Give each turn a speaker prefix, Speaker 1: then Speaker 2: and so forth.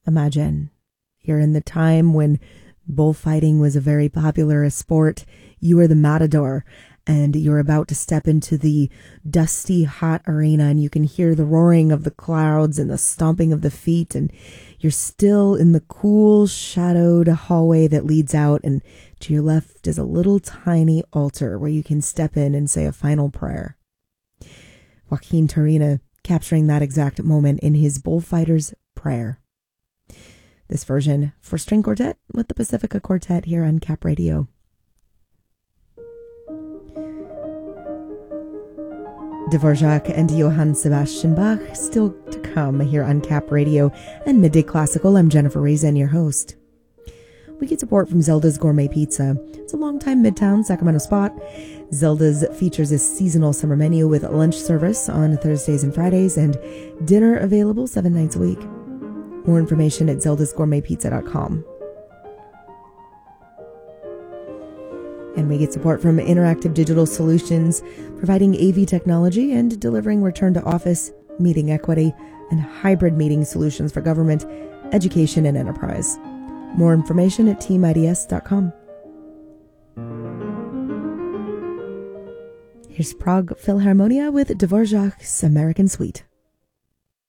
Speaker 1: Imagine you're in the time when bullfighting was a very popular sport. You are the matador and you're about to step into the dusty, hot arena, and you can hear the roaring of the clouds and the stomping of the feet, and you're still in the cool, shadowed hallway that leads out, and to your left is a little tiny altar where you can step in and say a final prayer. Joaquin Turina capturing that exact moment in his Bullfighter's Prayer. This version for string quartet with the Pacifica Quartet here on Cap Radio. Dvorak and Johann Sebastian Bach still to come here on Cap Radio and Midday Classical. I'm Jennifer Raisin, your host. We get support from Zelda's Gourmet Pizza. It's a longtime Midtown Sacramento spot. Zelda's features a seasonal summer menu with lunch service on Thursdays and Fridays and dinner available 7 nights a week. More information at zeldasgourmetpizza.com. And we get support from Interactive Digital Solutions, providing AV technology and delivering return to office, meeting equity, and hybrid meeting solutions for government, education, and enterprise. More information at teamids.com. Here's Prague Philharmonia with Dvorak's American Suite.